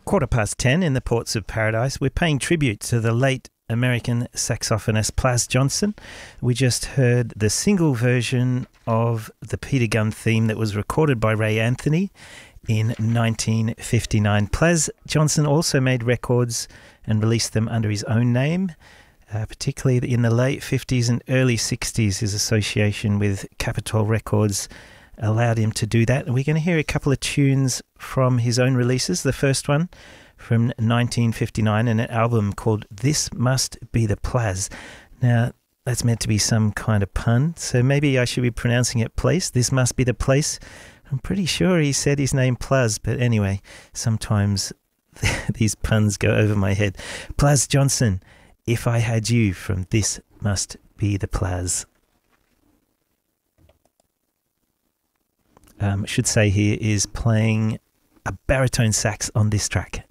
10:15 in the Ports of Paradise. We're paying tribute to the late American saxophonist Plas Johnson. We just heard the single version of the Peter Gunn theme that was recorded by Ray Anthony in 1959. Plas Johnson also made records and released them under his own name, particularly in the late 50s and early 60s. His association with Capitol Records allowed him to do that. And we're going to hear a couple of tunes from his own releases. The first one from 1959, and an album called This Must Be the Plas. Now, that's meant to be some kind of pun, so maybe I should be pronouncing it place. This must be the place. I'm pretty sure he said his name Plas, but anyway, sometimes these puns go over my head. Plas Johnson, If I Had You, from This Must Be the Plas. Should say he is playing a baritone sax on this track.